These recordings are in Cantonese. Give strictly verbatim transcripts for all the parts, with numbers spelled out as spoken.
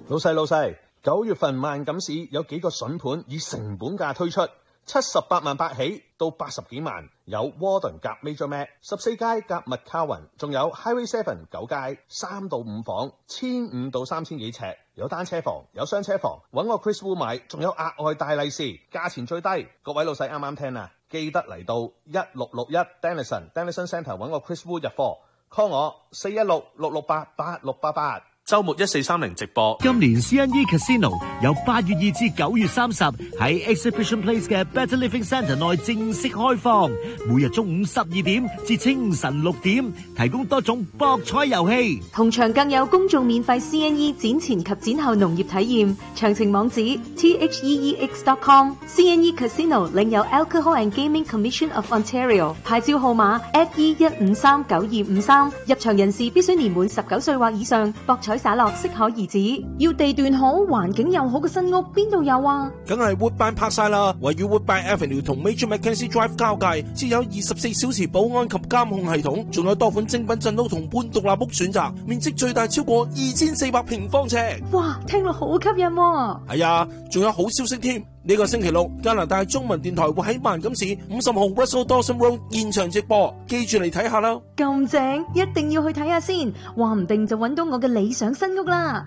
老細老細，九月份萬錦市有幾個筍盤以成本價推出，七十八萬八起到八十幾萬，有 Warden 夾 Major Mac， 十四街夾 McCowan， 仲有 Highway Seven 九街三到五房，千五到三千幾尺，有單車房，有雙車房，揾我 Chris Wu 買，仲有額外大利是，價錢最低。各位老細啱啱聽啊，記得嚟到一六六一 Denison Denison Centre 揾我 Chris Wu 入貨 ，call 我四一六六六八八六八八。周末一四三零直播。 今年 C N E Casino 由八月二至九月三十喺 Exhibition Place 嘅 Better Living Centre 內正式開放，每日中午十二點至清晨六點，提供多種博彩遊戲， 同場更有公眾免費 C N E 展前及展後農業體驗。詳情網址 T H E E X dot com。 C N E Casino 領有 Alcohol and Gaming Commission of Ontario 牌照號碼 F E 一五三九二五三，入場人士必須年滿十九歲或以上，博彩灑落適可而止。要地段好、環境又好嘅新屋，邊度有啊？ 梗係 Woodbine 拍晒啦，位於 Woodbine Avenue 同 Major Mackenzie Drive 交界，設有二十四小時保安及監控系統，仲有多款精品鎮屋同半獨立屋選擇，面積最大超過二千四百平方尺。 哇，聽落好吸引喎！ 係啊，仲有好消息添，呢個星期六加拿大中文電台會喺萬錦市五十號 Russell Dawson Road 現場直播，記住嚟睇下啦。 咁正，一定要去睇下先，話唔定就揾到我嘅理想新屋啦。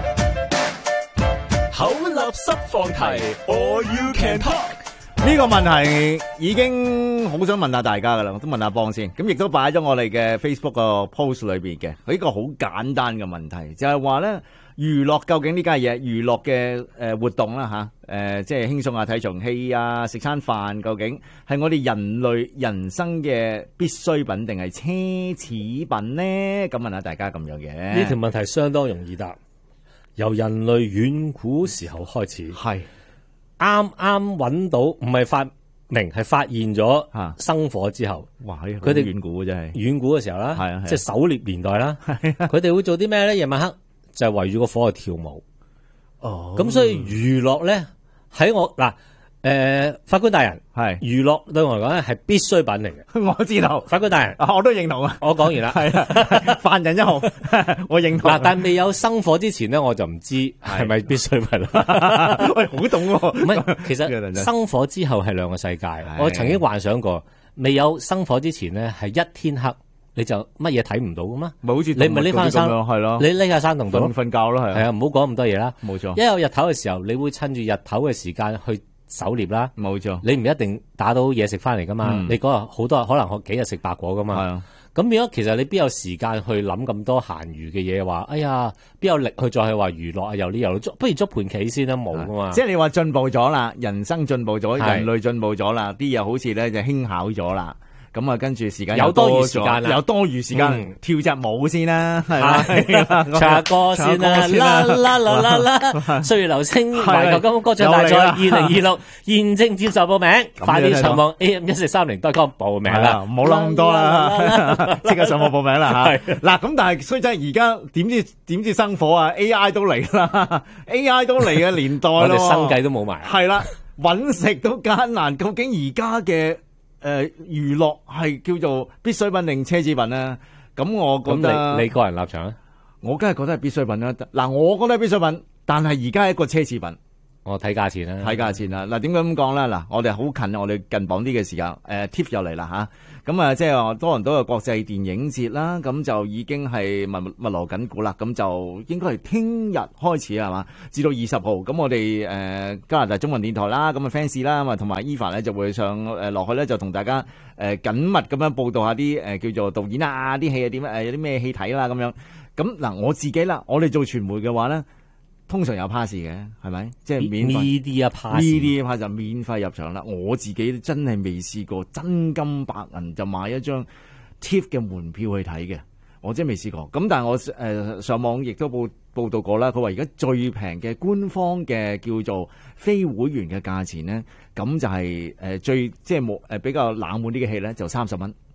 口立濕放題 ，All You Can Talk。 呢個問題已經好想問下大家噶啦，我都問下邦先。咁亦都擺咗我哋嘅 Facebook 個 post 裏邊嘅，佢一個好簡單嘅問題，就係話咧娛樂究竟呢家嘢，娛樂嘅誒活動啦吓，誒、呃、即係輕鬆下睇場戲啊，食餐飯，究竟係我哋人類人生嘅必需品定係奢侈品呢？咁問下大家咁樣嘅。 呢條問題相當容易答，由人類遠古時候開始，係啱啱揾到，唔係發明，係發現咗生火之後，哇！佢哋遠古真係遠古嘅時候啦，係啊，即係狩獵年代啦，佢哋會做啲咩咧？夜晚黑就係圍住個火去跳舞。哦，咁所以娛樂咧喺我嗱。誒、呃，法官大人係娛樂對我嚟講咧係必需品嚟嘅。我知道，法官大人，我都認同啊。我講完啦，係啊，犯人一號，我認同。嗱，但未有生火之前咧，我就唔知係咪必需品啦。喂，好懂喎。唔係，其實生火之後係兩個世界。我曾經幻想過，未有生火之前咧係一天黑，你就乜嘢睇唔到噶嘛？咪好似你咪匿翻山，係咯，你匿下山洞度瞓覺咯，係。係啊，唔好講咁多嘢啦。冇錯。一有日頭嘅時候，你會趁住日頭嘅時間去狩獵啦，冇錯。你唔一定打到嘢食翻嚟噶嘛，嗯、你嗰日好多可能學幾日食白果噶嘛。係啊，咁變咗其實你邊有時間去諗咁多閒餘嘅嘢？話哎呀，邊有力去再去話娛樂啊？又呢又捉，不如捉盤棋先啦，冇噶嘛。即係你話進步咗啦，人生進步咗，人類進步咗啦，啲嘢好似咧就輕巧咗啦。咁啊，跟住時間有多餘時間啦，有多餘時間、嗯、跳隻舞先啦，係嘛，唱歌先啦，啦啦啦啦啦，歲月流星環球金曲歌唱大賽二零二六現正接受報名，快啲上網 A M 一四三零 dot com 報名啦，唔好諗咁多啦，即刻上網報名啦吓。嗱，咁但係所以真係而家點知點知生火啊 ？A I 都嚟啦 ，A I 都嚟嘅年代咯，我哋生計都冇埋，係啦，搵食都艱難，究竟而家嘅？誒、呃，娛樂係叫做必需品定奢侈品咧？咁我覺得你，你個人立場咧，我梗係覺得係必需品啦。嗱，我覺得係必需品，但係而家係一個奢侈品。我睇價錢啦，睇價錢啦。嗱，點解咁講咧？嗱，我哋好近，我哋近榜啲嘅時間，誒、呃、，Tiff 又嚟啦吓。咁啊，即係話多倫多嘅國際電影節啦，咁就已經係密密鑼緊鼓啦。咁就應該係聽日開始係嘛，至到二十號。咁我哋誒、呃、加拿大中文電台啦，咁啊 fans 啦，咁啊同埋 Eva 咧就會上誒落去咧，就同大家誒緊密咁樣報道下啲誒叫做導演啊，啲戲啊點誒有啲咩戲睇啦咁樣。咁嗱，我自己啦，我哋做傳媒嘅話咧。通常有 pass 嘅，係咪？即係免費。呢啲啊 pass，呢啲 pass 就免費入場啦。我自己真係未試過真金白銀就買一張 T I F F 嘅門票去睇嘅，我真係未試過。咁但係我誒、呃、上網亦都報報道過啦。佢話而家最平嘅官方嘅叫做非會員嘅價錢咧，咁就係誒最即係冇誒比較冷門啲嘅戲咧，就三十蚊。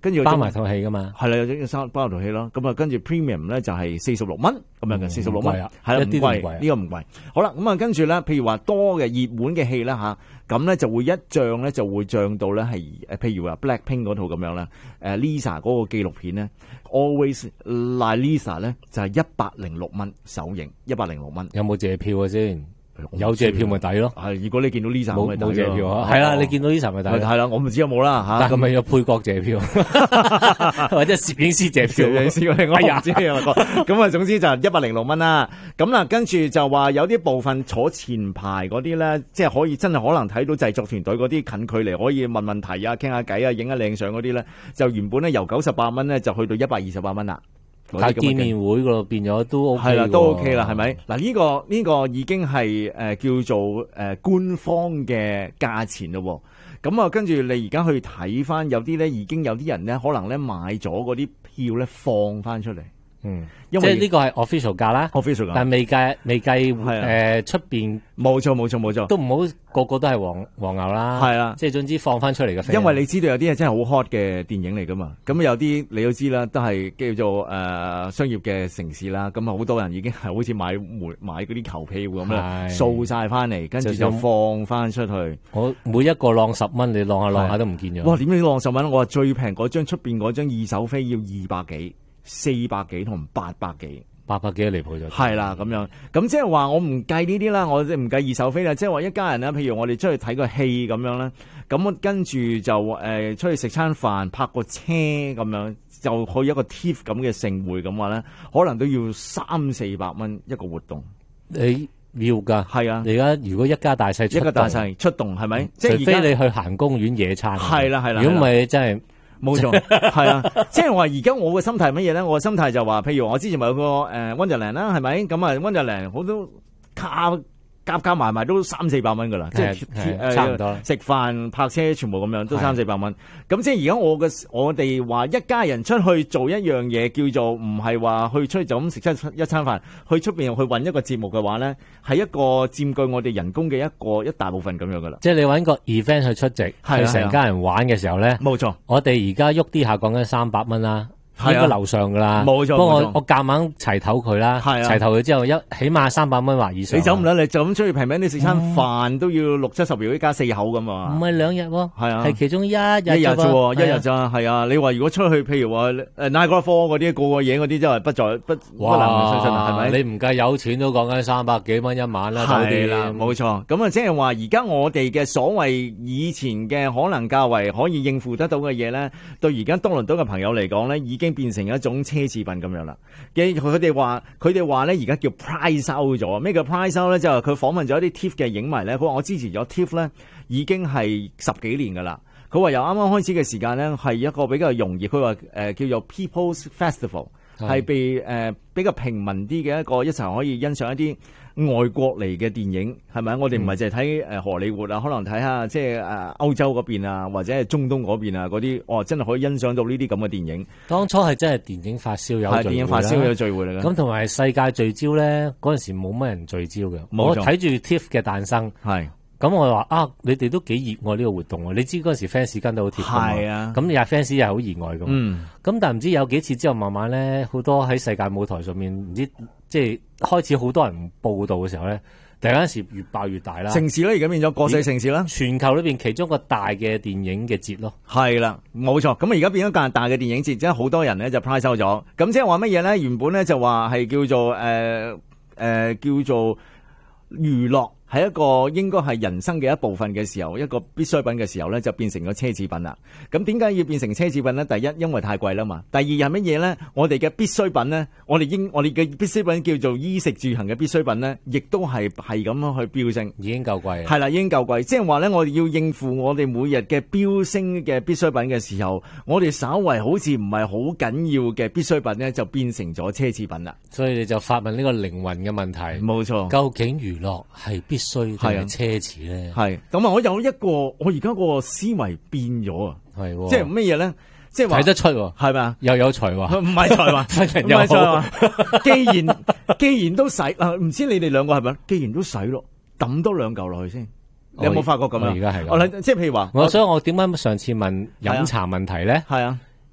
跟住包埋套戲噶嘛， 係啦，有啲包包埋套戲咯。咁啊，跟住 premium 咧就係四十六蚊咁樣嘅，四十六蚊，係啦，唔貴，呢個唔貴。好啦，咁啊，跟住咧，譬如話多嘅熱門嘅戲啦吓，咁咧就會一漲咧就會漲到咧係誒，譬如話 Blackpink 嗰套咁樣啦，誒 Lisa 嗰個紀錄片咧 ，Always Like Lisa 咧就係一百零六蚊首映，一百零六蚊。 有冇借票嘅先？有借票咪抵咯， 係如果你見到 Lisa 冇冇借票啊，係啦，你見到 Lisa 咪抵， 係啦，我唔知有冇啦吓， 咁咪有配角借票，或者攝影師借票， 攝影師我唔知啊，咁啊，總之就一百零六蚊啦。咁啦，跟住就話有啲部分坐前排嗰啲咧，即係可以真係可能睇到製作團隊嗰啲近距離可以問問題啊、傾下偈啊、影下靚相嗰啲咧，就原本咧由九十八蚊咧就去到一百二十八蚊啦。 但係見面會嗰度變咗都 OK 係啦，都 OK 啦，係咪？嗱呢個呢個已經係誒、呃、叫做誒、呃、官方嘅價錢咯。咁啊，跟住你而家去睇翻，有啲咧已經有啲人咧可能咧買咗嗰啲票咧放翻出嚟。 嗯，因為即係呢個係 official 價啦 ，official 價， 但未計未計誒出邊， 冇錯冇錯冇錯， 都唔好個個都係黃黃牛啦， 係啦， 即係總之放翻出嚟嘅。 因為你知道有啲係真係好 hot 嘅電影嚟噶嘛，咁有啲你都知啦，都係叫做誒、呃、商業嘅城市啦，咁啊好多人已經係好似買門買嗰啲球票咁啦，掃晒翻嚟，跟住就放翻出去。 我每一個浪十蚊，你浪下浪下都唔見咗。 哇！點解浪十蚊？我話最平嗰張出邊嗰張二手飛要二百幾。四百幾同八百幾， 八百幾離譜咗。 係啦，咁樣咁即係話我唔計呢啲啦，我唔計二手飛啦，即係話一家人啦，譬如我哋出去睇個戲咁樣啦，咁跟住就誒、呃、出去食餐飯，泊個車咁樣，就去一個 T I F F 咁嘅盛會咁話咧，可能都要三四百蚊一個活動。 你要㗎， 係啊！ 你而家如果一家大細出動， 一家大細出動係咪？即係除非你去行公園野餐。 係啦係啦， 如果唔係真係。 冇錯，係啊，即係話而家我嘅心態係乜嘢咧？我嘅心態就話，譬如我之前咪有個誒 Wonderland 啦，係咪？咁啊 Wonderland 好多卡夾夾埋埋都三四百蚊噶啦，即係誒差唔多食飯泊車全部咁樣都三四百蚊。咁即係而家我嘅我哋話一家人出去做一樣嘢，叫做唔係話去出去就咁食一一餐飯，去出邊去搵一個節目嘅話咧，係一個佔據我哋人工嘅一個一大部分咁樣噶啦。 即係你搵個 event 去出席，去成家人玩嘅時候咧， 冇錯。 我哋而家喐啲下講緊三百蚊啦。應該樓上噶啦， 冇錯。 不過我我夾硬齊頭佢啦，齊頭佢之後一起碼三百蚊或以上。 你走唔甩，你就咁出去平平，你食餐飯都要六七十秒，一家四口咁啊！ 唔係兩日喎， 係啊， 係其中一日啫， 一日啫，一日咋？係啊，你話如果出去，譬如話誒 Niagara Falls 嗰啲，個個嘢嗰啲真係不在不不能相信啊，係咪？ 你唔計有錢都講緊三百幾蚊一晚啦， 係啦，冇錯。咁啊，即係話而家我哋嘅所謂以前嘅可能較為可以應付得到嘅嘢咧，對而家多倫多嘅朋友嚟講咧，已經變成一種奢侈品咁樣啦，嘅佢哋話佢哋話咧而家叫 price out 咗，咩叫 price out 咧？就係佢訪問咗一啲 T I F F 嘅影迷咧，佢話我支持咗 T I F F 咧已經係十幾年噶啦。佢話由啱啱開始嘅時間咧係一個比較容易，佢話誒叫做 People's Festival 係被誒、呃、比較平民啲嘅一個一齊可以欣賞一啲外國嚟嘅電影，係咪？我哋唔係淨係睇誒荷里活啊，可能睇下即係誒歐洲嗰邊啊，或者係中東嗰邊啊嗰啲，哦，真係可以欣賞到呢啲咁嘅電影。 當初係真係電影發燒有聚會， 係電影發燒有聚會嚟嘅。 咁同埋世界聚焦咧，嗰陣時冇乜人聚焦嘅。我睇住 T I F F 嘅誕生，係咁我話啊，你哋都幾熱愛呢個活動喎？你知嗰陣時 fans 跟到好貼㗎嘛？係啊，咁你阿 fans 又係好熱愛㗎嘛？嗯，咁但係唔知有幾次之後，慢慢咧好多喺世界舞台上面，唔知即係開始好多人報道嘅時候咧，突然間時越爆越大啦。城市咧而家變咗國際城市啦，全球裏邊其中一個大嘅電影嘅節咯。係啦，冇錯。咁而家變咗更大嘅電影節，即係好多人咧就 price 收咗。咁即係話乜嘢咧？原本咧就話係叫做誒誒、呃呃、叫做娛樂。係一個應該係人生嘅一部分嘅時候，一個必需品嘅時候咧，就變成咗奢侈品啦。咁點解要變成奢侈品咧？第一，因為太貴啦嘛。第二係乜嘢咧？我哋嘅必需品咧，我哋應我哋嘅必需品叫做衣食住行嘅必需品咧，亦都係係咁樣去飆升，已經夠貴。係啦，已經夠貴。即係話咧，我哋要應付我哋每日嘅飆升嘅必需品嘅時候，我哋稍為好似唔係好緊要嘅必需品咧，就變成咗奢侈品啦。所以你就發問呢個靈魂嘅問題。冇錯。究竟娛樂係必須定係奢侈咧？係咁啊！我有一個，我而家個思維變咗啊！係，即係乜嘢咧？即係話睇得出，係咪啊？又有才華，唔係才華，唔係才華。既然既然都使啊，唔知你哋兩個係咪？既然都使咯，抌多兩嚿落去先。你有冇發覺咁啊？而家係，我即係譬如話，我所以我點解上次問飲茶問題咧？係啊。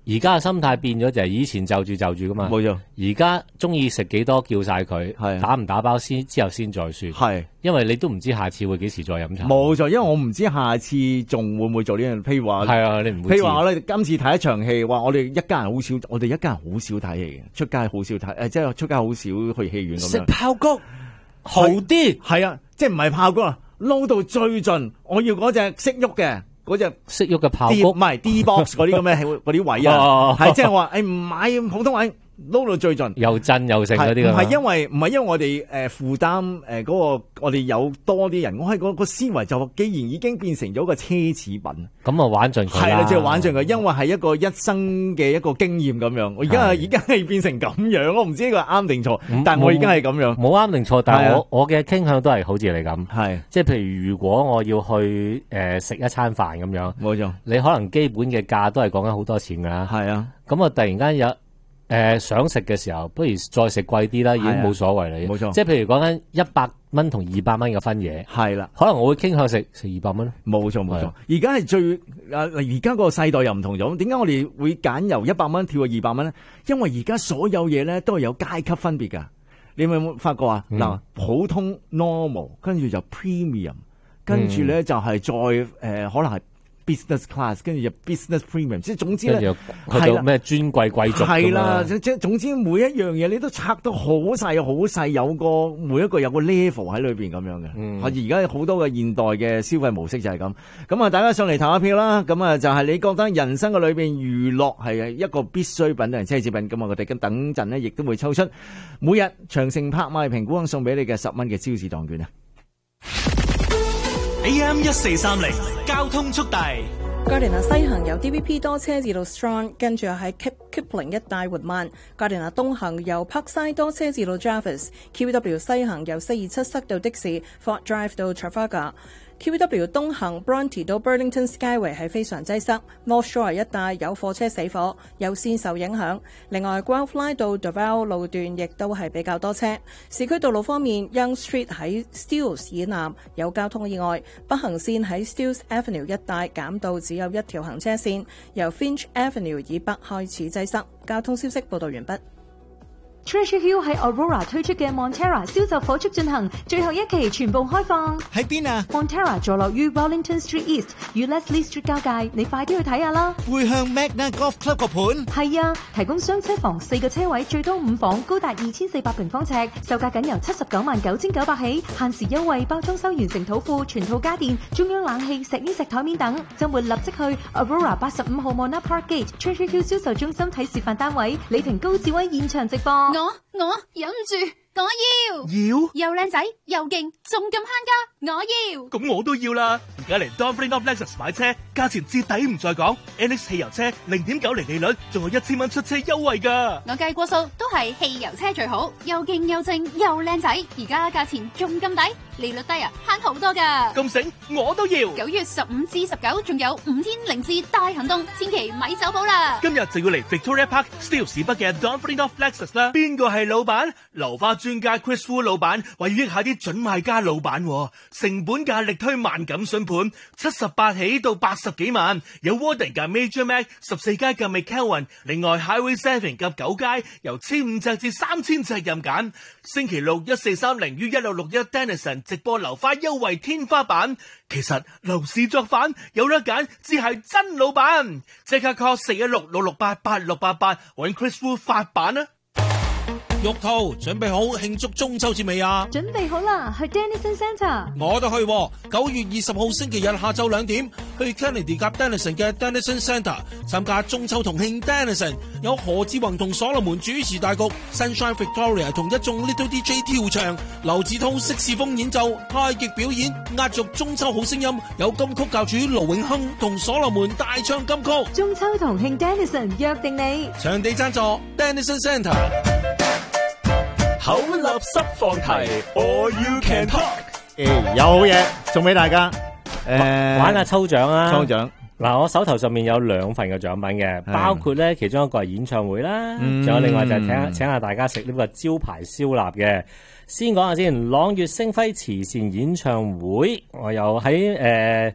而家嘅心態變咗，就係以前就住就住噶嘛。 冇錯。 而家中意食幾多叫晒佢，打唔打包先之後先再算。 係，因為你都唔知下次會幾時再飲茶。 冇錯，因為我唔知下次仲會唔會做呢樣。譬如話， 係啊，你唔會知。 譬如話我哋今次睇一場戲，話我哋一家人好少，我哋一家人好少睇戲嘅，出街好少睇，誒，即係出街好少去戲院咁樣。 食爆谷好啲， 係啊，即係唔係爆谷啊，撈到最盡，我要嗰隻識喐嘅。嗰隻識喐嘅爆谷， 唔係 D box 嗰啲咁嘅嗰啲位啊，係即係話誒唔買普通位撈到最盡， 又震又剩嗰啲。 唔係因為唔係因為我哋誒負擔誒嗰個我哋有多啲人，我係個個思維就既然已經變成咗個奢侈品， 咁啊玩盡佢啦。 係啦，即係玩盡佢，因為係一個一生嘅一個經驗咁樣。我而家而家係變成咁樣，我唔知呢個啱定錯，但係我而家係咁樣， 冇啱定錯。但係我我嘅傾向都係好似你咁， 係即係譬如如果我要去誒食一餐飯咁樣， 冇錯， 你可能基本嘅價都係講緊好多錢㗎。 係啊， 咁啊突然間有。誒、呃、想食嘅時候，不如再食貴啲啦，已經冇所謂啦。 冇錯， 即係譬如講緊一百蚊同二百蚊嘅分野， 係啦。 可能我會傾向食食二百蚊。 冇錯冇錯，而家係最啊！而家個世代又唔同咗。點解我哋會揀由一百蚊跳去二百蚊咧？因為而家所有嘢咧都係有階級分別㗎。你有冇發覺啊？嗱、嗯，普通 normal， 跟住就 premium， 跟住咧就係再誒、呃、可能係。business class 跟住就 business premium， 即係總之咧係啦咩尊貴貴族係啦，即係總之每一樣嘢你都拆到好細好細，有個每一個有個 level 喺裏邊咁樣嘅。嗯，而家好多嘅現代嘅消費模式就係咁。咁啊，大家上嚟投下票啦。咁啊，就係你覺得人生嘅裏邊娛樂係一個必需品定係奢侈品？咁啊，我哋咁等陣呢，亦都會抽出每日長城拍賣評估行送俾你嘅十蚊嘅超市檔券啊！ A M 一四三零交通速遞。 Gardiner 西行由 D V P 多車至到 Strong， 跟住喺 Kip Kipling 一帶活慢。Gardiner 東行由 Parkside 多車至到 Jarvis，Q V W 西行由四二七塞到的士 Fort Drive 到 Trafalgar。Q V W 東行 Bronte 到 Burlington Skyway 係非常擠塞 ，North Shore 一帶有貨車死火，有線受影響。另外 Guelph 到 Davao 路段亦都係比較多車。市區道路方面 ，Young Street 喺 Steeles 以南有交通意外，北行線喺 Steeles Avenue 一帶減到只有一條行車線，由 Finch Avenue 以北開始擠塞。交通消息報道完畢。 Treasure Hill 喺 Aurora 推出嘅 Montera 銷售火速進行，最後一期全部開放。 喺邊啊 ？Montera 坐落於 Wellington Street East 與 Leslie Street 交界，你快啲去睇下啦。 背向 Magna Golf Club 個盤。 係啊，提供雙車房四個車位，最多五房，高達二千四百平方尺，售價僅由七十九萬九千九百起，限時優惠，包裝修完成土庫、全套家電、中央冷氣、石衣石台面等。週末立即去 Aurora 八十五號 Mona Park Gate Treasure Hill 銷售中心睇示範單位，李婷高志威現場直播。 我我忍唔住，我要要又靚仔又勁，仲咁慳家，我要咁我都要啦！而家嚟 Donfring of Lexus 買車，價錢至抵唔再講 ，N X 汽油車零點九厘利率，仲有一千蚊出車優惠噶。 我計過數，都係汽油車最好，又勁又正又靚仔，而家價錢仲咁抵，利率低啊，慳好多噶。 咁醒我都要。 九月十五至十九仲有五天零至大行動，千祈咪走寶啦！ 今日就要嚟 Victoria Park Steeles 市北嘅 Donfring of Lexus 啦。邊個係老闆？流花專家 Chris Wu 老闆話要益下啲準買家老闆，成本價力推萬錦筍盤，七十八起到八十幾萬，有 Warden 嘅 Major Mac， 十四街嘅 McKelvin， 另外 Highway Seven 及九街由千五尺至三千尺任揀。星期六一四三零於一六六一 Denison 直播流花優惠天花板。其實樓市作反有得揀，只係真老闆。即刻 call 四一六六六八八六八八揾 Chris Wu 發版啊！ 玉兔準備好慶祝中秋節未啊？ 準備好啦，去 Denison Centre。 我都去，九月二十號星期日下晝兩點去 Kennedy 夾 Denison 嘅 Denison Centre 參加中秋同慶 Denison， 有何志宏同所羅門主持大局 ，Sunshine Victoria 同一眾 Little D J 跳場，劉志滔色士風演奏，太極表演，壓軸中秋好聲音，有金曲教主盧永亨同所羅門大唱金曲。 中秋同慶 Denison 約定你， 場地贊助 Denison Centre。 口立濕放題 ，All You Can Talk。 誒，有好嘢送俾大家。誒， 玩下抽獎啦！ 抽獎嗱，我手頭上面有兩份嘅獎品嘅，包括咧其中一個係演唱會啦，仲、嗯、有另外就係請請下大家食呢個招牌燒臘嘅。先講下先，朗月星輝慈善演唱會，我又喺誒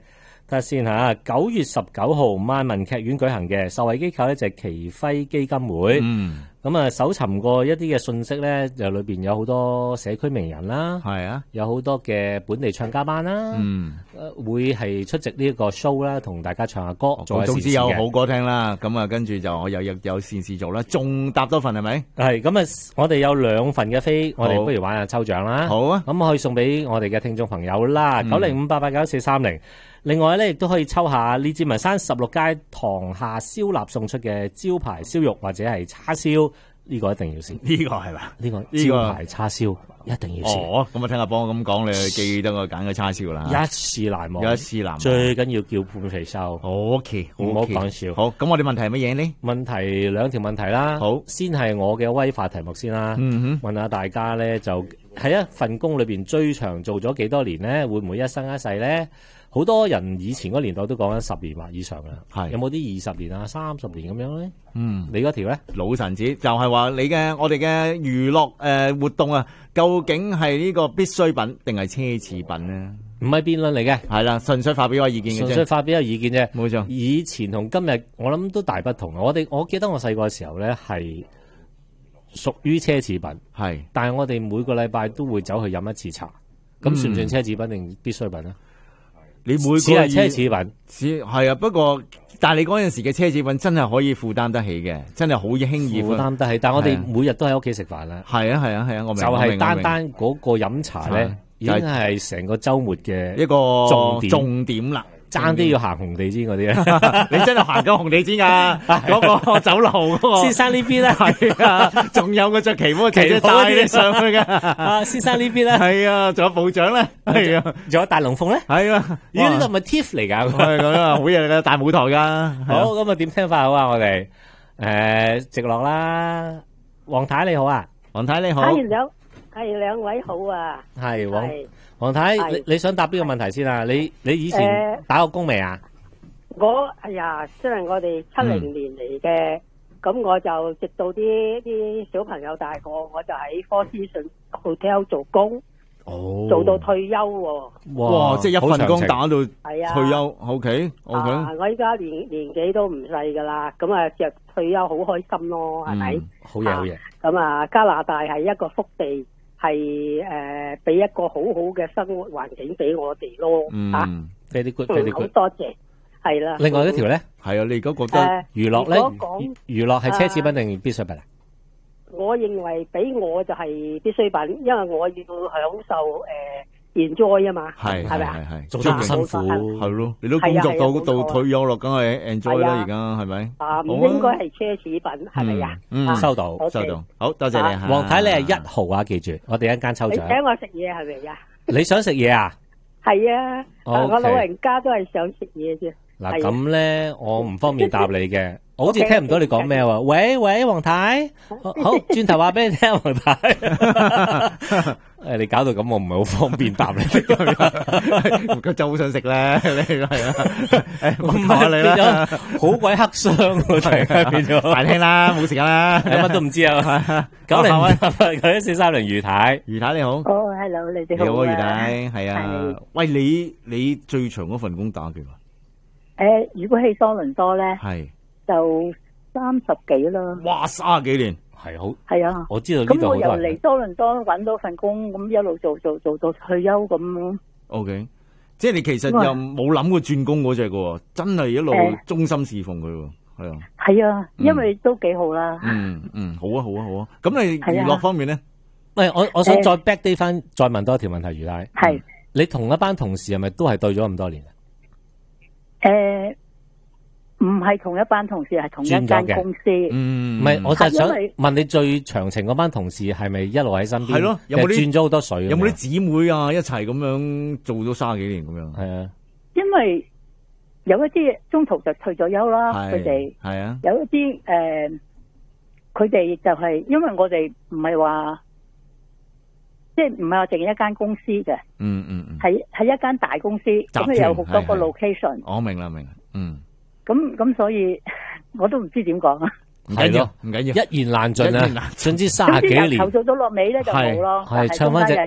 睇下先嚇，九月十九號萬民劇院舉行嘅受惠機構咧就係奇輝基金會。嗯。咁啊，搜尋過一啲嘅信息咧，就裏邊有好多社區名人啦，係啊，有好多嘅本地唱家班啦，嗯，會係出席呢一個 show 啦，同大家唱下歌，做下善事嘅。總之有好歌聽啦，咁啊，跟住就我又有有善事做啦，仲搭多份係咪？係，咁啊，我哋有兩份嘅飛，我哋不如玩下抽獎啦。好啊，咁可以送俾我哋嘅聽眾朋友啦，九零五八八九四三零。另外咧，亦都可以抽下李志文山十六街堂下燒臘送出嘅招牌燒肉或者係叉燒，呢、這個一定要試。呢、這個係嘛？呢、這個招牌叉燒一定要試。哦，咁啊，聽阿幫我咁講，你記得我揀嘅叉燒啦。一試難忘，一試難忘。最緊要叫半肥瘦。OK，唔好講笑。好，咁我哋問題係乜嘢呢？問題兩條問題啦。好，先係我嘅威化題目先啦。嗯哼，問下大家咧，就喺一份工裏邊最長做咗幾多年咧？會唔會一生一世咧？好多人以前嗰年代都講緊十年或以上啦，係有冇啲二十年啊、三十年咁樣咧？嗯，你嗰條咧？老臣子就係話你嘅我哋嘅娛樂誒活動啊，究竟係呢個必需品定係奢侈品咧？唔係辯論嚟嘅，係啦，純粹發表個意見嘅啫，純粹發表個意見啫，冇錯。以前同今日我諗都大不同。我哋我記得我細個嘅時候咧係屬於奢侈品，係，但係我哋每個禮拜都會走去飲一次茶，咁、嗯、算唔算奢侈品定必需品咧？你每個只係奢侈品，只係啊。不過，但係你嗰陣時嘅奢侈品真係可以負擔得起嘅，真係好輕易負擔得起。但係我哋每日都喺屋企食飯啦。係啊係啊係啊，我明。就係單單嗰個飲茶咧，已經係成個週末嘅一個重點重點啦。爭啲要行紅地氈嗰啲咧，你真係行緊紅地氈噶？嗰個酒樓嗰個先生呢邊咧，係啊，仲有個着旗袍嘅旗帶你上去嘅。啊，先生呢邊咧，係啊，仲有部長咧，係啊，仲有大龍鳳咧，係啊。咦，呢度咪 T I F 嚟噶？係咁啊，好嘢嘅大舞台噶。好，咁啊點聽法好啊？我哋誒直落啦，黃太你好啊，黃太你好，係兩係兩位好啊，係黃。黃太，你你想答邊個問題先啊？你你以前打過工未啊？我哎呀，雖然我哋七零年嚟嘅，咁、嗯、我就直到啲啲小朋友大個，我就喺 Four Seasons Hotel 做工，哦，做到退休喎。哇！即係一份工打到退休 ，OK OK。啊，我依家年年紀都唔細噶啦，咁啊就退休好開心咯，係咪？好嘢好嘢。咁啊，加拿大係一個福地。係誒，俾、呃、一個好好嘅生活環境俾我哋咯，吓，very good，very good，好多謝，係啦。另外一條咧，係啊，你而家覺得娛樂咧，娛樂係奢侈品定必需品啊？我認為俾我就係必需品，因為我要享受誒。呃enjoy 啊嘛，係係咪啊？係係做得咁辛苦，係咯，你都工作到到退休咯，梗係 enjoy 啦，而家係咪？啊，唔應該係奢侈品，係咪啊？嗯，收到，收到，好多謝你。黃太，你係一號啊，記住，我哋一間抽獎。你請我食嘢係咪啊？你想食嘢啊？係啊，我老人家都係想食嘢啫。嗱咁咧，我唔方便答你嘅，我好似聽唔到你講咩喎？喂喂，黃太，好，轉頭話俾你聽，黃太。誒，你搞到咁，我唔係好方便答你。佢真係好想食咧，你係啊？唔係你啦，好鬼黑箱喎，突然變咗。大聽啦，冇時間啦，乜都唔知啊。九零九一四三零，余太，余太你好。哦 ，hello，你哋好。你好，余太，係啊。喂，你你最長嗰份工打幾耐？誒，如果喺多倫多咧，係就三十幾啦。哇，三十幾年。係好，係啊，我知道呢度好多人。咁我由嚟多倫多揾到份工，咁一路做做做到退休咁。O K，即係你其實又冇諗過轉工嗰隻嘅，真係一路忠心侍奉佢，係啊。係啊，因為都幾好啦。嗯嗯，好啊好啊好啊。咁你娛樂方面咧？喂，我我想再 back 啲翻，再問多一條問題，余太。係。你同一班同事係咪都係對咗咁多年啊？誒。唔係同一班同事，係同一間公司。嗯，唔係，我就係想問你最長情嗰班同事係咪一路喺身邊？係咯，有冇啲轉咗好多水？有冇啲姊妹啊一齊咁樣做咗卅幾年咁樣？係啊，因為有一啲中途就退咗休啦，佢哋係啊，有一啲誒，佢哋就係因為我哋唔係話，即係唔係話淨係一間公司嘅。嗯嗯嗯，係係一間大公司，咁佢有好多個 location。我明啦，明，嗯。咁咁所以我都唔知點講啊，唔緊要，唔緊要，一言難盡啊，總之卅幾年，投做到落尾咧就冇咯，係唱翻隻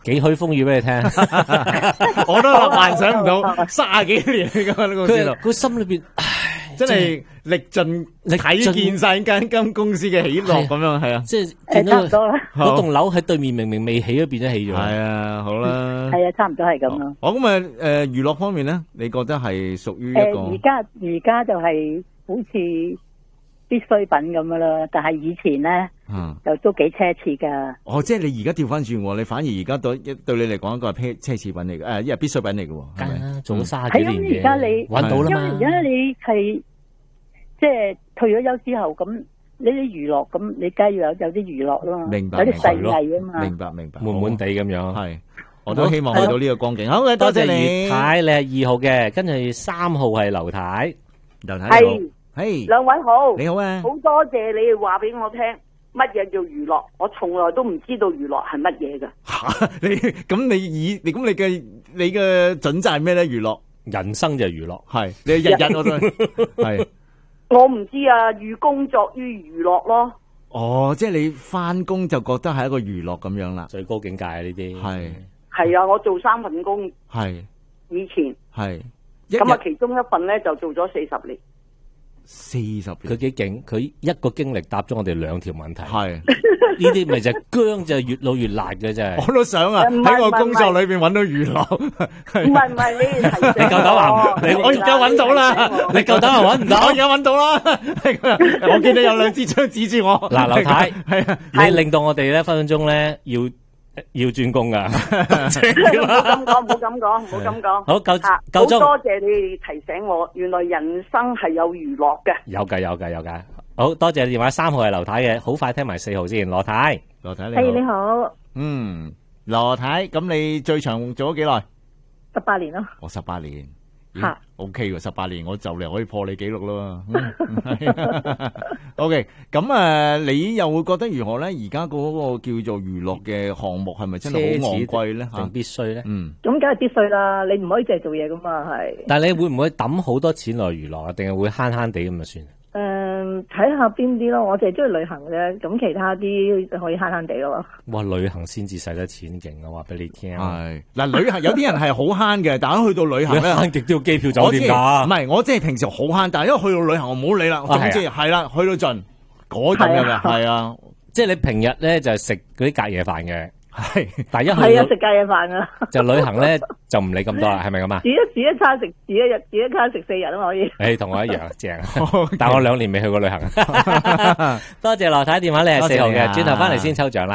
幾許風雨俾你聽， 我都幻想唔到卅幾年咁樣呢個知道。 佢心裏邊，唉， 真係歷盡睇見晒間間公司嘅喜樂咁樣，係啊， 即係見到嗰棟樓喺對面明明未起都變咗起咗。 係啊，好啦， 係啊，差唔多係咁咯。 好咁啊，誒，娛樂方面咧，你覺得係屬於一個？ 誒，而家而家就係好似必需品咁樣啦，但係以前咧，嗯，就都幾奢侈噶。 哦，即係你而家調翻轉喎，你反而而家對對你嚟講一個係奢侈品嚟嘅，誒，因為必需品嚟嘅喎，係咪？ 做咗卅幾年嘅， 而家你揾到啦嘛。 因為而家你係即係退咗休之後，咁呢啲娛樂，咁你梗係要有有啲娛樂啦嘛， 明白， 有啲細藝啊嘛。 明白明白， 悶悶地咁樣。 係，我都希望去到呢個光景。好嘅，多謝你。 月太，你係二號嘅，跟住三號係劉太， 劉太你好。 係，兩位好， 你好啊， 好多謝你話俾我聽乜嘢叫娛樂，我從來都唔知道娛樂係乜嘢噶。 吓，你咁你以你咁你嘅你嘅準則係咩咧？娛樂， 人生就係娛樂， 係你日日我都係。 我唔知啊，寓工作於娛樂咯。 哦，即係你翻工就覺得係一個娛樂咁樣啦， 最高境界呢啲係係啊，我做三份工， 係以前係咁啊，其中一份咧就做咗四十年。 四十年， 佢幾勁，佢一個經歷答咗我哋兩條問題。 係呢啲咪就係薑就越老越辣嘅真係。 我都想啊，喺我工作裏邊揾到娛樂。 唔係唔係，你提醒你夠膽話？你我而家揾到啦！ 你夠膽話揾唔到？ 我而家揾到啦！我見到有兩支槍指住我。 嗱，劉太， 係啊， 你令到我哋咧分分鐘咧要。要轉工噶， 唔好咁講，唔好咁講，唔好咁講。 好夠啊， 夠鐘。 好多謝你提醒我，原來人生係有娛樂嘅。 有噶有噶有噶，好多謝你電話。三號係劉太嘅，好快聽埋四號先。羅太， 羅太你好。 係你好。 嗯，羅太，咁你最長做咗幾耐？ 十八年咯。 我十八年。 吓 ，OK 喎，十八年我就嚟可以破你紀錄咯。OK，咁誒，你又會覺得如何咧？而家嗰個叫做娛樂嘅項目係咪真係好昂貴咧？ 定必須咧？ 嗯， 咁梗係必須啦，你唔可以淨係做嘢噶嘛，係。 但係你會唔會抌好多錢落娛樂啊？定係會慳慳地咁就算？ 誒，睇下邊啲咯，我淨係中意旅行啫，咁其他啲可以慳慳地咯。 哇，旅行先至使得錢勁啊！話俾你聽。 係嗱，旅行有啲人係好慳嘅，但係去到旅行咧， 慳極都要機票酒店㗎。 唔係，我即係平時好慳，但係因為去到旅行我唔好理啦，總之係啦，去到盡嗰種嘅，係啊， 即係你平日咧就係食嗰啲隔夜飯嘅。係，但係一去係啊，食隔夜飯啊， 就旅行咧就唔理咁多啦，係咪咁啊？ 自己自己餐食，自己日自己餐食四日都可以。 誒，同我一樣正，但我兩年未去過旅行。多謝羅太電話，你係四號嘅，轉頭翻嚟先抽獎啦。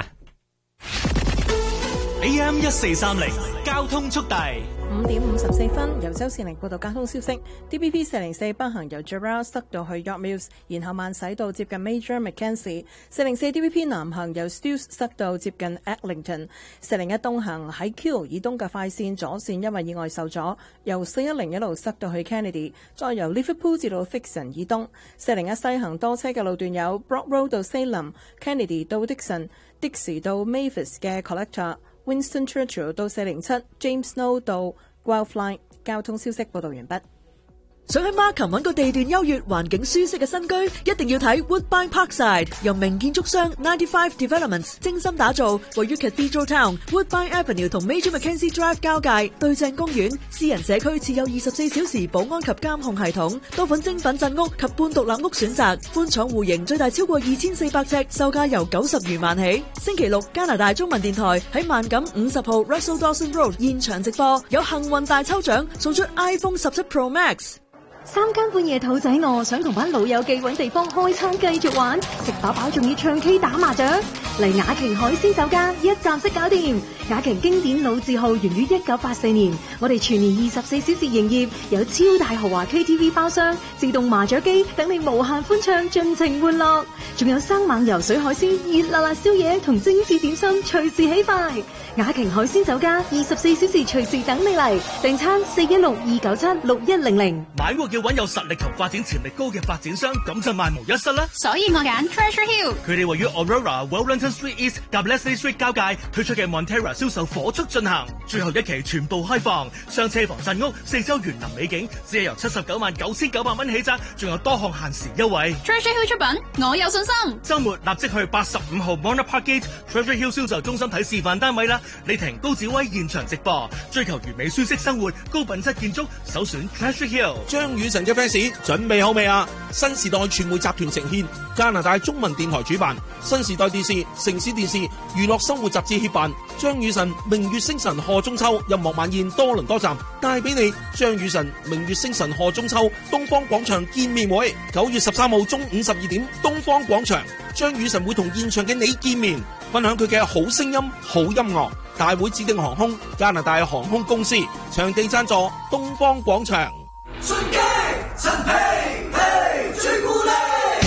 A M 一四三零交通速遞。 五點五十四分，由周善玲報道交通消息。D B P 四零四北行由 Gerrard 塞到去 York Mills， 然後慢駛到接近 Major Mackenzie。四零四 D B P 南行由 Steeles 塞到接近 Eglinton。四零一東行喺 Keele 以東嘅快線左線因為意外受阻，由四一零一路塞到去 Kennedy， 再由 Liverpool 至到 Fixon 以東。四零一西行多車嘅路段有 Broad Road 到 Salem、Kennedy 到 Dixon、Dixie 到 Mavis 嘅 Collector。Winston Churchill 到四零七 James Snow 到 Guelph。交通消息報道完畢。 想喺 Markham 揾個地段優越、環境舒適嘅新居，一定要睇 Woodbine Parkside， 由名建築商ninety-five Developments 精心打造，位於 Cathedral Town Woodbine Avenue 同 Major Mackenzie Drive 交界，對正公園，私人社區設有二十四小時保安及監控系統，多款精品鎮屋及半獨立屋選擇，寬敞戶型，最大超過二千四百尺，售價由九十餘萬起。星期六加拿大中文電台喺萬錦五十號 Russell Dawson Road 現場直播，有幸運大抽獎，送出 iPhone 十七 Pro Max。 三更半夜肚仔餓，想同班老友記搵地方開餐繼續玩，食飽飽仲要唱 K 打麻雀，嚟雅瓊海鮮酒家一站式搞掂。雅瓊經典老字號源於一九八四年，我哋全年二十四小時營業，有超大豪華 K T V 包廂、自動麻雀機，等你無限歡唱盡情玩樂，仲有生猛游水海鮮、熱辣辣宵夜同精緻點心，隨時起快。雅瓊海鮮酒家二十四小時隨時等你嚟，訂餐四一六二九七六一零零。 買屋要揾有實力同發展潛力高嘅發展商，咁就萬無一失啦。 所以我揀 Treasure Hill， 佢哋位於 Aurora Wellington Wellington Street East 及 Leslie Street 交界推出嘅 Montera 銷售火速進行，最後一期全部開放，上車房鎮屋，四周園林美景，只係由七十九萬九千九百蚊起則，仲有多項限時優惠。 Treasure Hill 出品，我有信心。 週末立即去八十五號 Mona Park Gate Treasure Hill 銷售中心睇示範單位啦！李婷、高子威現場直播，追求完美舒適生活，高品質建築，首選 Treasure Hill。 張雨晨嘅 fans 準備好未啊？新時代傳媒集團呈獻，加拿大中文電台主辦，新時代電視、城市電視、娛樂生活雜誌協辦，張雨晨明月星辰賀中秋音樂晚宴多倫多站帶俾你張雨晨明月星辰賀中秋東方廣場見面會，九月十三號中午十二點東方廣場，張雨晨會同現場嘅你見面，分享佢嘅好聲音、好音樂。大會指定航空加拿大航空公司，場地贊助東方廣場。 順機陳皮皮朱古力，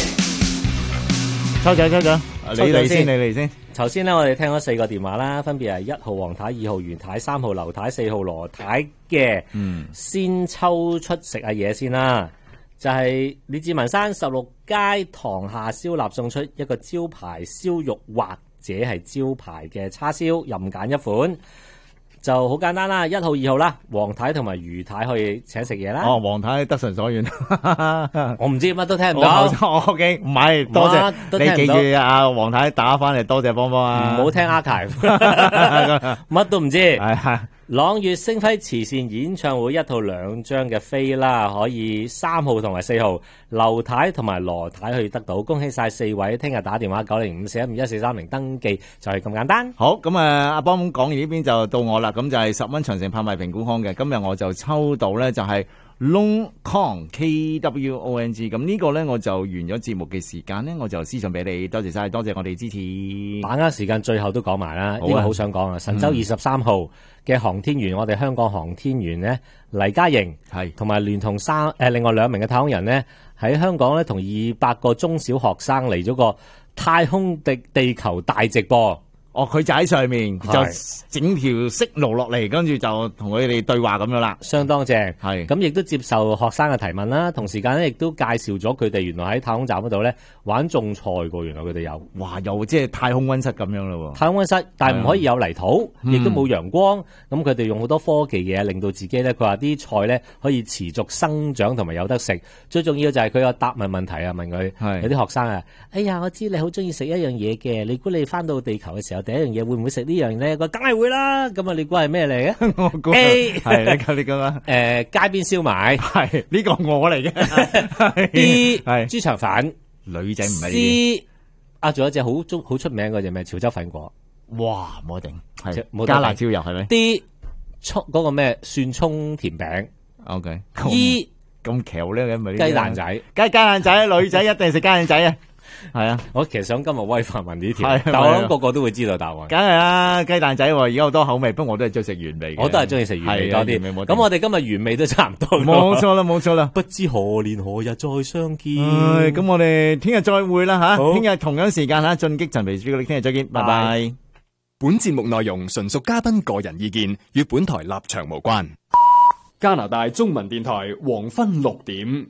抽獎抽獎，你嚟先，你嚟先。 頭先咧，我哋聽咗四個電話啦，分別係一號黃太、二號袁太、三號劉太、四號羅太嘅。嗯，先抽出食下嘢先啦。就係李志文山十六街塘下燒臘送出一個招牌燒肉或者係招牌嘅叉燒，任揀一款。就好簡單啦，一號、二號啦，黃太同埋余太可以請食嘢啦。 哦，黃太得償所願， 我唔知乜都聽唔到。 我 OK， 唔係，多謝你記住阿黃太打翻嚟，多謝幫幫啊！ 唔好聽 archive， 乜都唔知。係朗月星輝慈善演唱會一套兩張嘅飛啦，可以三號同埋四號，劉太同埋羅太可以得到，恭喜晒四位！聽日打電話九零五四一五一四三零登記就係咁簡單。 好，咁啊，阿邦講完呢邊就到我啦，咁就係十蚊長城拍賣評估康嘅，今日我就抽到咧就係 Long Kong K W O N G， 咁呢個咧我就完咗節目嘅時間咧，我就私信俾你，多謝晒，多謝我哋支持。 把握時間，最後都講埋啦，呢個好想講啊！神舟二十三號嘅航天員，嗯、我哋香港航天員咧黎嘉瑩係同埋聯同三誒、呃、另外兩名嘅太空人咧喺香港咧同二百個中小學生嚟咗個太空地地球大直播。 哦，佢就喺上面就整條息路落嚟，跟住就同佢哋對話咁樣啦， 相當正。 係咁亦都接受學生嘅提問啦，同時間咧亦都介紹咗佢哋原來喺太空站嗰度咧玩種菜過，原來佢哋有， 哇，又即係太空溫室咁樣咯。 太空溫室，但係唔可以有泥土，亦都冇陽光。咁佢哋用好多科技嘢，令到自己咧，佢話啲菜咧可以持續生長同埋有得食。最重要就係佢有答問問題啊，問佢有啲學生啊，哎呀，我知你好中意食一樣嘢嘅，你估你翻到地球嘅時候，第一樣嘢會唔會食呢樣咧？佢梗係會啦。咁啊，你估係咩嚟嘅？ 我估 A 係呢個呢個啦。 誒，街邊燒賣係呢個我嚟嘅。 B 係豬腸粉， 女仔唔係。 C 啊，仲有一隻好中好出名嗰隻咩？潮州粉果。 哇，冇定係加辣椒油係咪 ？D 葱嗰個咩蒜葱甜餅。 OK。 E 咁巧咧嘅咪雞蛋仔， 雞雞蛋仔，女仔一定食雞蛋仔啊！係啊， 我其實想今日威化問呢條，但我諗個個都會知道答案。 梗係啦，雞蛋仔而家好多口味，不過我都係中意食原味嘅。 我都係中意食原味多啲。咁我哋今日原味都差唔多。 冇錯啦，冇錯啦。 不知何年何日再相見。 咁我哋聽日再會啦吓，聽日同樣時間吓，進擊陳皮朱古力，聽日再見，拜拜。 本節目內容純屬嘉賓個人意見，與本台立場無關。加拿大中文電台黃昏六點。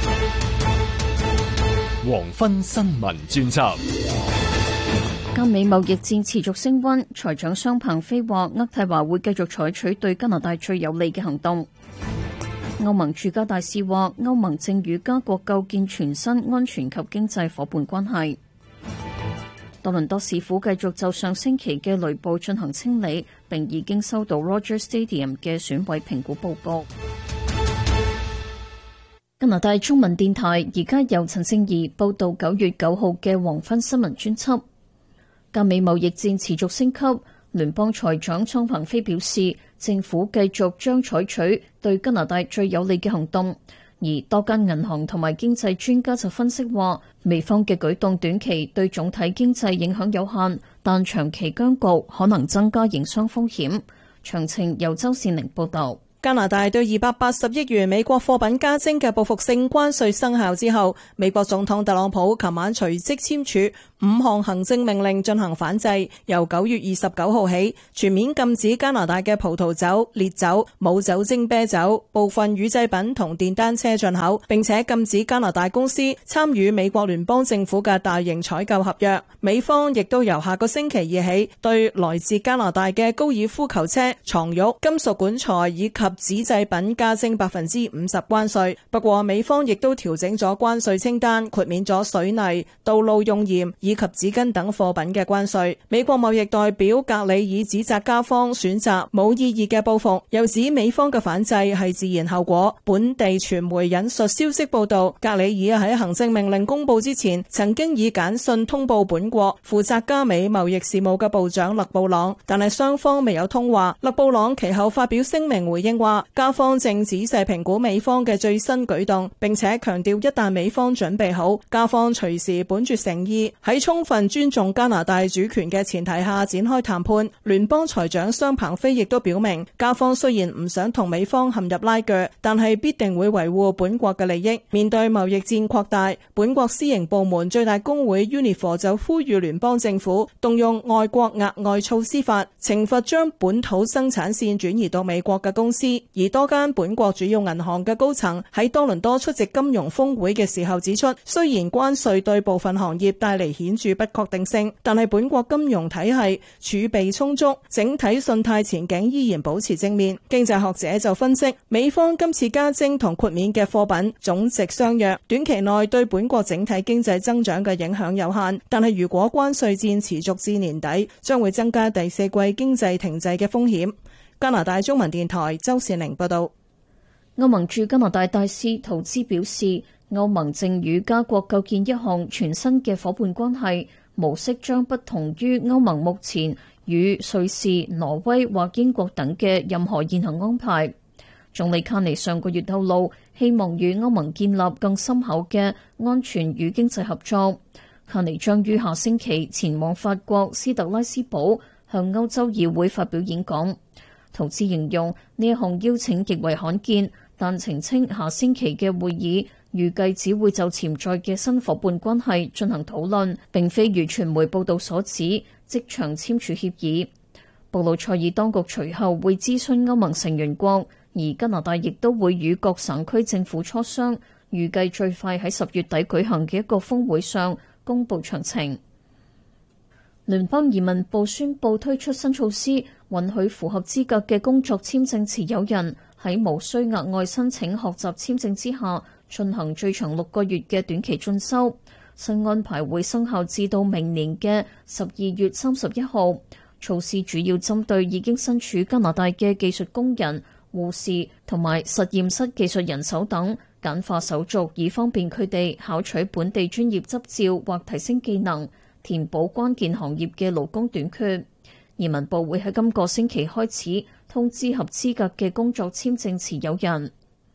黃昏新聞專輯。 加美貿易戰持續升溫，財長商鵬飛話渥太華會繼續採取對加拿大最有利嘅行動。歐盟駐加大使話，歐盟正與加國構建全新安全及經濟夥伴關係。多倫多市府繼續就上星期嘅雷暴進行清理，並已經收到 Rogers Stadium 嘅損毀評估報告。加拿大中文電台而家由陳勝儀報道九月九號嘅黃昏新聞專輯。加美貿易戰持續升級，聯邦財長倉彭飛表示，政府繼續將採取對加拿大最有利嘅行動。而多間銀行同埋經濟專家就分析話，美方嘅舉動短期對總體經濟影響有限，但長期僵局可能增加營商風險。詳情由周善玲報道。 加拿大對二百八十億元美國貨品加徵嘅報復性關稅生效之後，美國總統特朗普琴晚隨即簽署五項行政命令進行反制，由九月二十九號起全面禁止加拿大嘅葡萄酒、烈酒、冇酒精啤酒、部分乳製品同電單車進口，並且禁止加拿大公司參與美國聯邦政府嘅大型採購合約。美方亦都由下個星期二起對來自加拿大嘅高爾夫球車、床褥、金屬管材以及紙製品加徵百分之五十關稅。不過美方亦都調整咗關稅清單，豁免咗水泥、道路用鹽以及紙巾等貨品嘅關稅。美國貿易代表格里爾指責加方選擇冇意義嘅報復，又指美方嘅反制係自然後果。本地傳媒引述消息報道，格里爾喺行政命令公布之前，曾經以簡訊通報本國負責加美貿易事務嘅部長勒布朗，但係雙方未有通話。勒布朗其後發表聲明回應話，加方正仔細評估美方嘅最新舉動，並且強調一旦美方準備好，加方隨時本住誠意喺充分尊重加拿大主權嘅前提下展開談判。聯邦財長商鵬飛亦都表明，加方雖然唔想同美方陷入拉鋸，但係必定會維護本國嘅利益。面對貿易戰擴大，本國私營部門最大工會 Unifor 就呼籲聯邦政府動用外國額外措施法，懲罰將本土生產線轉移到美國嘅公司。而多間本國主要銀行嘅高層喺多倫多出席金融峰會嘅時候指出，雖然關稅對部分行業帶嚟顯著不確定性，但係本國金融體系儲備充足，整體信貸前景依然保持正面。經濟學者就分析，美方今次加徵同豁免嘅貨品總值相若，短期內對本國整體經濟增長嘅影響有限，但係如果關稅戰持續至年底，將會增加第四季經濟停滯嘅風險。加拿大中文電台周善玲報道。 歐盟駐加拿大大使圖茲表示，歐盟正與加國構建一項全新嘅伙伴關係模式，將不同於歐盟目前與瑞士、挪威或英國等嘅任何現行安排。總理卡尼上個月透露，希望與歐盟建立更深厚嘅安全與經濟合作。卡尼將於下星期前往法國斯特拉斯堡，向歐洲議會發表演講。圖茲形容呢一項邀請極為罕見，但澄清下星期嘅會議預計只會就潛在嘅新伙伴關係進行討論，並非如傳媒報道所指即場簽署協議。布魯塞爾當局隨後會諮詢歐盟成員國，而加拿大亦都會與各省區政府磋商，預計最快喺十月底舉行嘅一個峰會上公布詳情。聯邦移民部宣布推出新措施，允許符合資格嘅工作簽證持有人喺無需額外申請學習簽證之下進行最長六個月嘅短期進修。新安排會生效至到明年嘅十二月三十一號。措施主要針對已經身處加拿大嘅技術工人、護士同埋實驗室技術人手等，簡化手續以方便佢哋考取本地專業執照或提升技能，填補關鍵行業嘅勞工短缺。移民部會喺今個星期開始通知合資格嘅工作簽證持有人。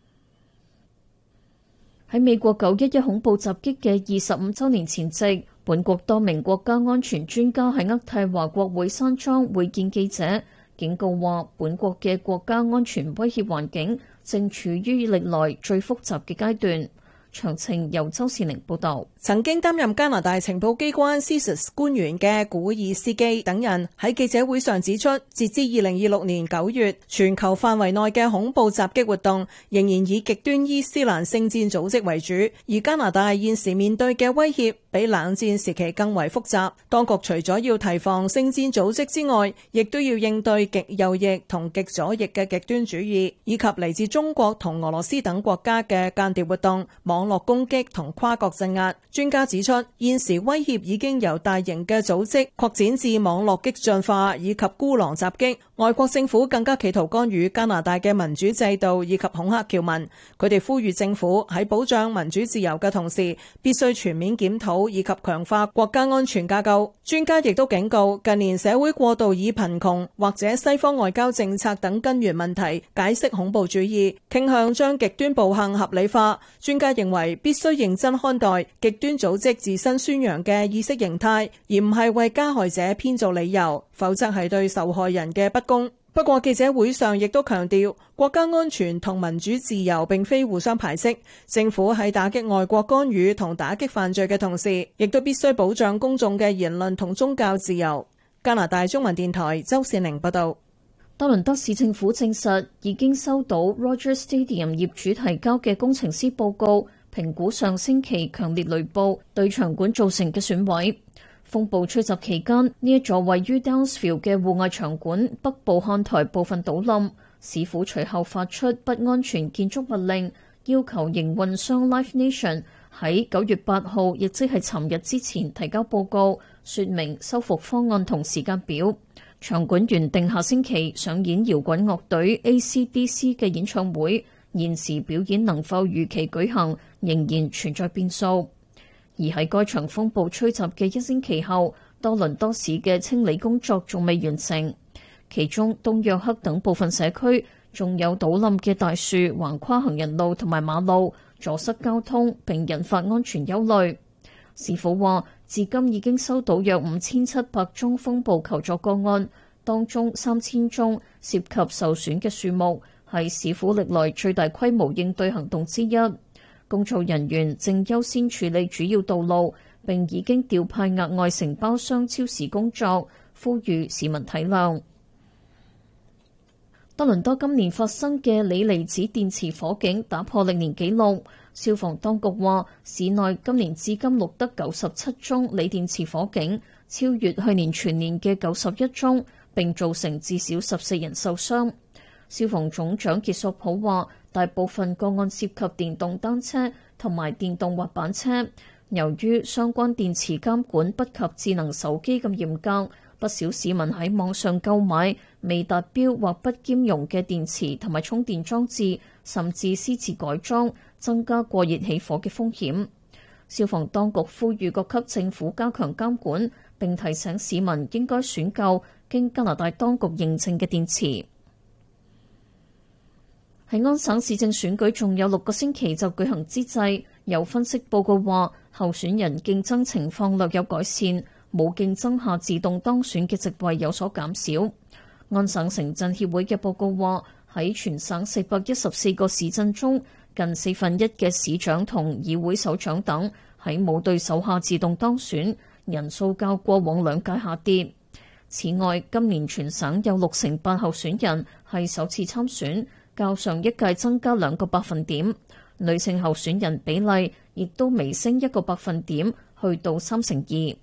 喺美國九一一恐怖襲擊嘅二十五週年前夕，本國多名國家安全專家喺渥太華國會山莊會見記者，警告話本國嘅國家安全威脅環境正處於歷來最複雜嘅階段。詳情由周善玲報道。 曾經擔任加拿大情報機關 C I S A S 官員嘅古爾斯基等人喺記者會上指出，截至二零二六年九月，全球範圍內嘅恐怖襲擊活動仍然以極端伊斯蘭聖戰組織為主，而加拿大現時面對嘅威脅比冷戰時期更為複雜。當局除咗要提防聖戰組織之外，亦都要應對極右翼同極左翼嘅極端主義，以及嚟自中國同俄羅斯等國家嘅間諜活動、網絡攻擊同跨國鎮壓。專家指出，現時威脅已經由大型嘅組織擴展至網絡激進化以及孤狼襲擊。外國政府更加企圖干預加拿大嘅民主制度以及恐嚇僑民。佢哋呼籲政府喺保障民主自由嘅同時，必須全面檢討以及強化國家安全架構。專家亦都警告，近年社會過度以貧窮或者西方外交政策等根源問題解釋恐怖主義，傾向將極端暴行合理化。專家認為必須認真看待極端組織自身宣揚嘅意識形態，而唔係為加害者編造理由，否則係對受害人嘅不公。 不過記者會上亦都強調，國家安全同民主自由並非互相排斥。政府喺打擊外國干預同打擊犯罪嘅同時，亦都必須保障公眾嘅言論同宗教自由。加拿大中文電台周善玲報道。 多倫多市政府證實已經收到 Rogers Stadium 業主提交嘅工程師報告，評估上星期強烈雷暴對場館造成嘅損毀。風暴吹襲期間，呢一座位於 Downsville 嘅戶外場館北部看台部分倒冧，市府隨後發出不安全建築物令，要求營運商 Live Nation 喺九月八號，亦即係尋日之前提交報告，說明修復方案同時間表。場館原定下星期上演搖滾樂隊 A C D C 嘅演唱會，現時表演能否如期舉行，仍然存在變數。而喺該場風暴吹襲嘅一星期後，多倫多市嘅清理工作仲未完成，其中東約克等部分社區仲有倒冧嘅大樹橫跨行人路同埋馬路，阻塞交通並引發安全憂慮。市府話，至今已經收到約五千七百宗風暴求助個案，當中三千宗涉及受損嘅樹木，係市府歷來最大規模應對行動之一。工作人員正優先處理主要道路，並已經調派額外承包商超時工作，呼籲市民體諒。多倫多今年發生嘅鋰離子電池火警打破歷年紀錄，消防當局話市內今年至今錄得九十七宗鋰電池火警，超越去年全年嘅九十一宗，並造成至少十四人受傷。消防總長傑索普話，大部分個案涉及電動單車同埋電動滑板車，由於相關電池監管不及智能手機咁嚴格，不少市民喺網上購買未達標或不兼容嘅電池同埋充電裝置，甚至私自改裝，增加過熱起火嘅風險。消防當局呼籲各級政府加強監管，並提醒市民應該選購經加拿大當局認證嘅電池。喺安省市政選舉仲有六個星期就舉行之際，有分析報告話候選人競爭情況略有改善，冇競爭下自動當選嘅席位有所減少。安省城鎮協會嘅報告話，喺全省四百一十四個市鎮中，近四分一嘅市長同議會首長等喺冇對手下自動當選，人數較過往兩屆下跌。此外，今年全省有六成八候選人係首次參選，較上一屆增加兩個百分點，女性候選人比例亦都微升一個百分點，去到三成二。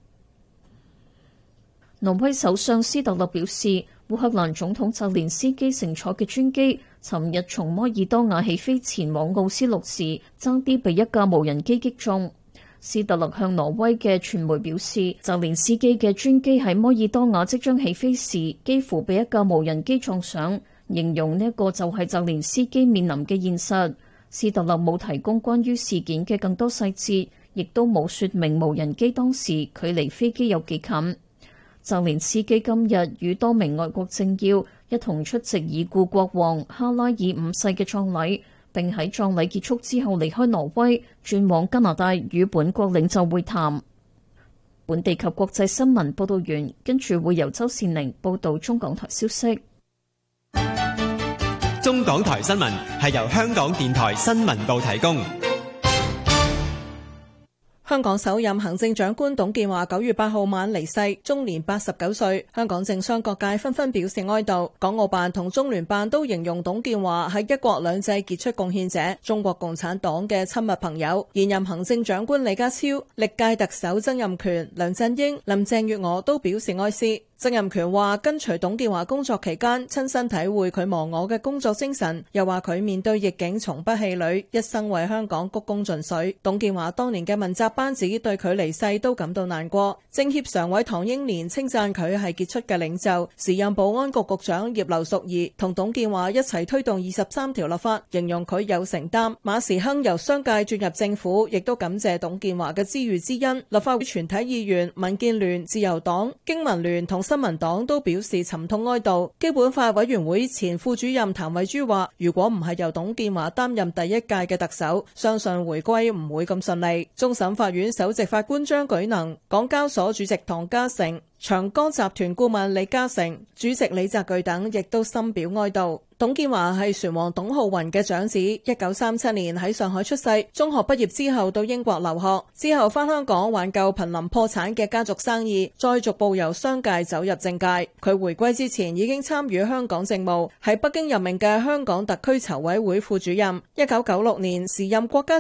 挪威首相斯特勒表示，烏克蘭總統澤連斯基乘坐嘅專機，尋日從摩爾多瓦起飛前往奧斯陸時，爭啲被一架無人機擊中。斯特勒向挪威嘅傳媒表示，澤連斯基嘅專機喺摩爾多瓦即將起飛時，幾乎被一架無人機撞上。形容呢一個就係澤連斯基面臨嘅現實。斯特勒冇提供關於事件嘅更多細節，亦都冇說明無人機當時距離飛機有幾近。澤連斯基今日與多名外國政要一同出席已故國王哈拉爾五世嘅葬禮，並喺葬禮結束之後離開挪威，轉往加拿大與本國領袖會談。本地及國際新聞報道完，跟住會由周善玲報道中港台消息。 中港台新聞係由香港電台新聞部提供。 香港首任行政長官董建華九月八號晚離世，終年八十九歲。香港政商各界紛紛表示哀悼。港澳辦同中聯辦都形容董建華係一國兩制傑出貢獻者，中國共產黨嘅親密朋友。現任行政長官李家超、歷屆特首曾蔭權、梁振英、林鄭月娥都表示哀思。曾蔭權話跟隨董建華工作期間，親身體會佢忘我嘅工作精神，又話佢面對逆境從不氣餒，一生為香港鞠躬盡瘁。董建華當年嘅問責班子對佢離世都感到難過。政協常委唐英年稱讚佢係傑出嘅領袖。時任保安局局長葉劉淑儀同董建華一齊推動二十三條立法，形容佢有承擔。馬時亨由商界轉入政府，亦都感謝董建華嘅知遇之恩。立法會全體議員、民建聯、自由黨、經民聯同新民黨都表示沉痛哀悼。基本法委員會前副主任譚慧珠話，如果唔係由董建華擔任第一屆嘅特首，相信回歸唔會咁順利。終審法院首席法官張舉能、港交所主席唐家成、 長江集團顧問李嘉誠、主席李澤鉅等亦都深表哀悼。董建華係船王董浩雲嘅長子，一九三七年喺上海出世，中學畢業之後到英國留學，之後返香港挽救瀕臨破產嘅家族生意，再逐步由商界走入政界。佢回歸之前已經參與香港政務，喺北京任命嘅香港特區籌委會副主任。一九九六年時任國家